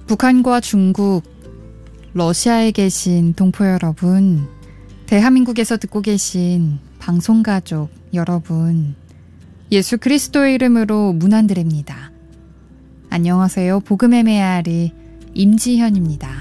북한과 중국, 러시아에 계신 동포 여러분, 대한민국에서 듣고 계신 방송가족 여러분, 예수 그리스도의 이름으로 문안드립니다. 안녕하세요. 복음의 메아리 임지현입니다.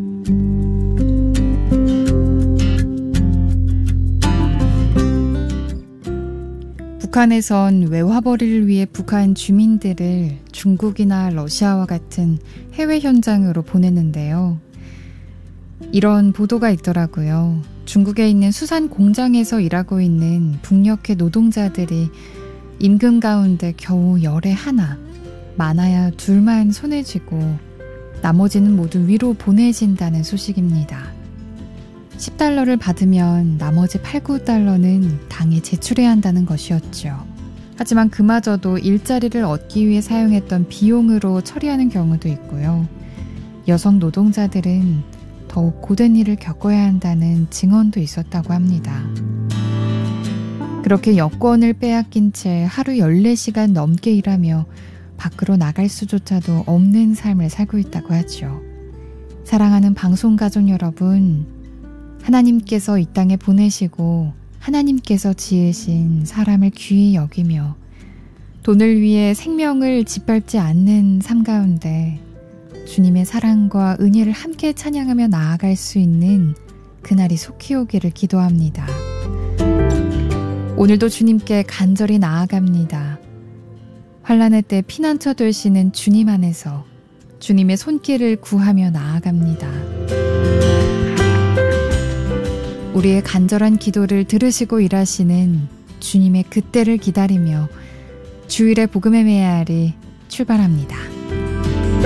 북한에선 외화벌이를 위해 북한 주민들을 중국이나 러시아와 같은 해외 현장으로 보냈는데요. 이런 보도가 있더라고요. 중국에 있는 수산 공장에서 일하고 있는 북녘의 노동자들이 임금 가운데 겨우 열에 하나, 많아야 둘만 손에 쥐고 나머지는 모두 위로 보내진다는 소식입니다. 10달러를 받으면 나머지 8, 9달러는 당에 제출해야 한다는 것이었죠. 하지만 그마저도 일자리를 얻기 위해 사용했던 비용으로 처리하는 경우도 있고요. 여성 노동자들은 더욱 고된 일을 겪어야 한다는 증언도 있었다고 합니다. 그렇게 여권을 빼앗긴 채 하루 14시간 넘게 일하며 밖으로 나갈 수조차도 없는 삶을 살고 있다고 하죠. 사랑하는 방송가족 여러분, 하나님께서 이 땅에 보내시고 하나님께서 지으신 사람을 귀히 여기며 돈을 위해 생명을 짓밟지 않는 삶 가운데 주님의 사랑과 은혜를 함께 찬양하며 나아갈 수 있는 그날이 속히 오기를 기도합니다. 오늘도 주님께 간절히 나아갑니다. 환난의 때 피난처 되시는 주님 안에서 주님의 손길을 구하며 나아갑니다. 우리의 간절한 기도를 들으시고 일하시는 주님의 그때를 기다리며 주일의 복음의 메아리 출발합니다.